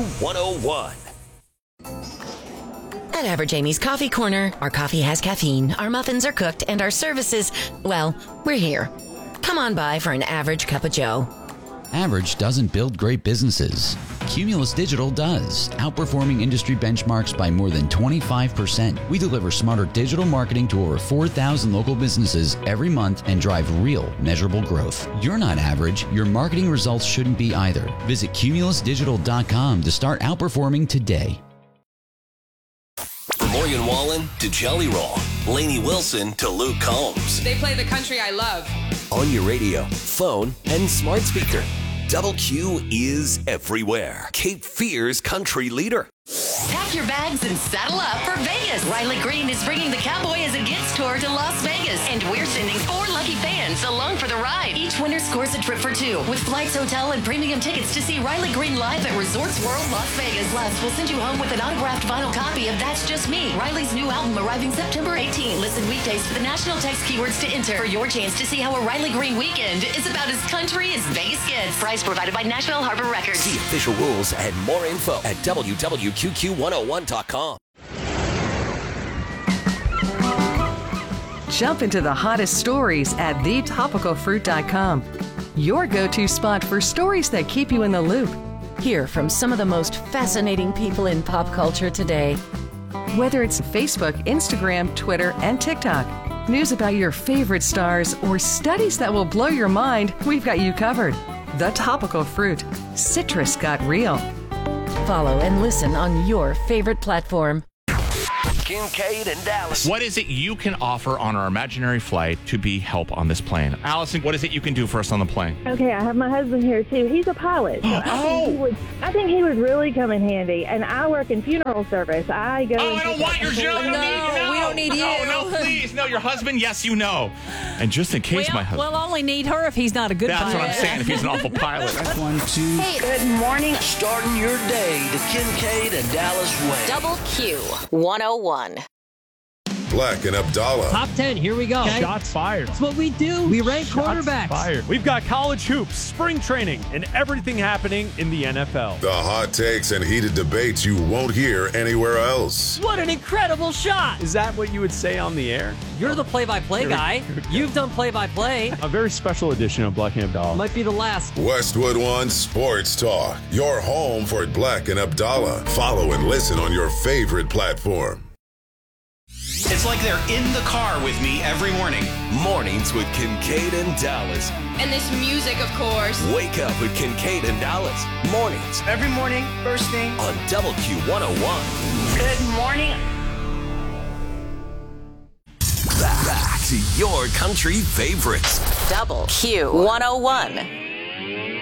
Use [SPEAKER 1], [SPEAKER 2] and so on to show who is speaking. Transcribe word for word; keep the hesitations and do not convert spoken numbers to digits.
[SPEAKER 1] one oh one.
[SPEAKER 2] At Average Amy's Coffee Corner, our coffee has caffeine, our muffins are cooked, and our services, well, we're here. Come on by for an average cup of joe.
[SPEAKER 3] Average doesn't build great businesses. Cumulus Digital does, outperforming industry benchmarks by more than twenty-five percent. We deliver smarter digital marketing to over four thousand local businesses every month and drive real, measurable growth. You're not average. Your marketing results shouldn't be either. Visit cumulus digital dot com to start outperforming today.
[SPEAKER 1] From Morgan Wallen to Jelly Roll, Lainey Wilson to Luke Combs.
[SPEAKER 4] They play the country I love.
[SPEAKER 1] On your radio, phone, and smart speaker. Double Q is everywhere. Cape Fear's country leader.
[SPEAKER 5] Pack your bags and saddle up for Vegas. Riley Green is bringing the Cowboy as a Gets tour to Las Vegas, and we're sending four lucky fans along for the ride. Each winner scores a trip for two, with flights, hotel, and premium tickets to see Riley Green live at Resorts World Las Vegas. Plus, we'll send you home with an autographed vinyl copy of That's Just Me, Riley's new album arriving September eighteenth. Listen weekdays for the national text keywords to enter for your chance to see how a Riley Green weekend is about as country as Vegas gets. Price provided by Nashville Harbor Records.
[SPEAKER 1] See official rules and more info at w w q q one oh one dot com.
[SPEAKER 6] Jump into the hottest stories at the topical fruit dot com. Your go-to spot for stories that keep you in the loop.
[SPEAKER 2] Hear from some of the most fascinating people in pop culture today.
[SPEAKER 6] Whether it's Facebook, Instagram, Twitter, and TikTok, news about your favorite stars, or studies that will blow your mind, we've got you covered. The Topical Fruit. Citrus got real.
[SPEAKER 2] Follow and listen on your favorite platform.
[SPEAKER 1] Kincaid and Dallas.
[SPEAKER 7] What is it you can offer on our imaginary flight to be help on this plane? Allison, what is it you can do for us on the plane?
[SPEAKER 8] Okay, I have my husband here too. He's a pilot. So
[SPEAKER 7] Oh.
[SPEAKER 8] I, think he would, I think he would really come in handy. And I work in funeral service. I go.
[SPEAKER 7] Oh,
[SPEAKER 8] and
[SPEAKER 7] I don't
[SPEAKER 8] pick
[SPEAKER 7] want
[SPEAKER 8] up
[SPEAKER 7] your
[SPEAKER 8] people-
[SPEAKER 7] job. I don't
[SPEAKER 4] No,
[SPEAKER 7] need you. No,
[SPEAKER 4] we don't need
[SPEAKER 7] no,
[SPEAKER 4] you.
[SPEAKER 7] No, please. No, your husband, yes, you know. And just in case my husband.
[SPEAKER 9] We'll only need her if he's not a good
[SPEAKER 7] That's
[SPEAKER 9] pilot.
[SPEAKER 7] what I'm saying, if he's an awful pilot.
[SPEAKER 3] One, two.
[SPEAKER 8] Hey, good morning.
[SPEAKER 1] Starting your day the Kincaid and Dallas way.
[SPEAKER 5] Double Q one oh one.
[SPEAKER 10] Black and Abdallah.
[SPEAKER 9] Top ten, here we go. Okay?
[SPEAKER 11] Shots fired.
[SPEAKER 9] That's what we do. We rank
[SPEAKER 11] Shots
[SPEAKER 9] quarterbacks.
[SPEAKER 11] fired. We've got college hoops, spring training, and everything happening in the N F L.
[SPEAKER 10] The hot takes and heated debates you won't hear anywhere else.
[SPEAKER 9] What an incredible shot.
[SPEAKER 11] Is that what you would say on the air?
[SPEAKER 9] You're the play-by-play
[SPEAKER 11] Here we-
[SPEAKER 9] guy.
[SPEAKER 11] here we go.
[SPEAKER 9] You've done play-by-play.
[SPEAKER 11] A very special edition of Black and Abdallah.
[SPEAKER 9] Might be the last.
[SPEAKER 10] Westwood One Sports Talk. Your home for Black and Abdallah. Follow and listen on your favorite platform.
[SPEAKER 12] It's like they're in the car with me every morning.
[SPEAKER 1] Mornings with Kincaid and Dallas.
[SPEAKER 4] And this music, of course.
[SPEAKER 1] Wake up with Kincaid and Dallas. Mornings
[SPEAKER 12] Every morning, first thing.
[SPEAKER 1] on Double Q one oh one.
[SPEAKER 8] Good morning.
[SPEAKER 1] Back, back to your country favorites.
[SPEAKER 5] Double Q one oh one.